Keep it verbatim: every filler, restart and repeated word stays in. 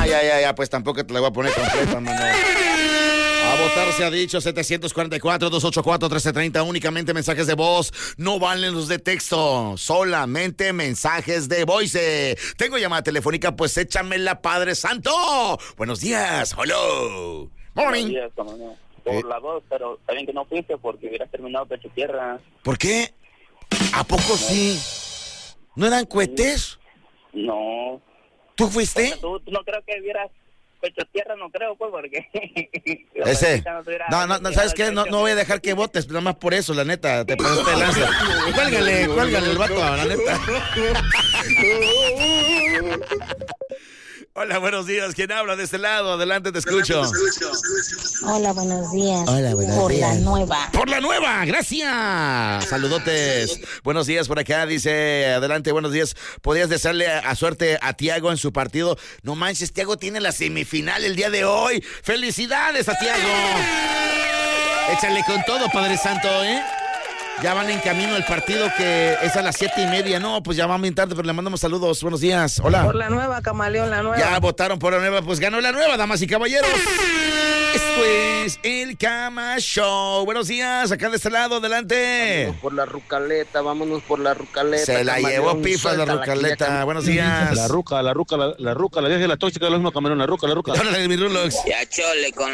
ya, ya, ya, pues tampoco te la voy a poner completa, mano. A votar se ha dicho, setecientos cuarenta y cuatro, doscientos ochenta y cuatro, trece treinta, únicamente mensajes de voz, no valen los de texto, solamente mensajes de voice. Tengo llamada telefónica, pues échamela, Padre Santo. Buenos días, hello. Morning. Buenos días, cómo no. Por Eh. la voz, pero está bien que no fuiste porque hubieras terminado pecho tierra. ¿Por qué? ¿A poco sí? ¿No eran cohetes? No. ¿Tú fuiste? Tú, tú no creo que hubieras pecho tierra, no creo, pues, porque... Ese. No, no, no, ¿sabes qué? No, no voy a dejar que votes, nada más por eso, la neta. Te pasaste de lanza. Cuélgale, cuélgale el vato, la neta. Hola, buenos días. ¿Quién habla de este lado? Adelante, te escucho. Hola, buenos días. Hola, buenos Por días. la nueva. Por la nueva, gracias. Saludotes. Buenos días por acá, dice, adelante, buenos días. ¿Podrías desearle a, a suerte a Tiago en su partido? No manches, Tiago tiene la semifinal el día de hoy. ¡Felicidades a Tiago! Échale con todo, Padre Santo, ¿eh? Ya van en camino el partido que es a las siete y media. No, pues ya va bien tarde, pero le mandamos saludos. Buenos días. Hola. Por la nueva, Camaleón, la nueva. Ya votaron por la nueva, pues ganó la nueva, damas y caballeros. Esto es el Cama Show. Buenos días, acá de este lado, adelante. Vámonos por la rucaleta, vámonos por la rucaleta. Se la Camaleón, llevó pifa la suéltala, rucaleta. que ya- Buenos días. La ruca, la ruca, la, la ruca, la vieja y la tóxica, lo mismo, Camarón, la ruca, la ruca. Dale, mi Rulox. Ya chole con